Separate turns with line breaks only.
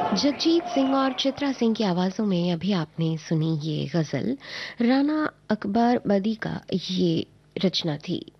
जगजीत सिंह और चित्रा सिंह की आवाज़ों में अभी आपने सुनी ये गज़ल राना अकबर बदी का ये रचना थी।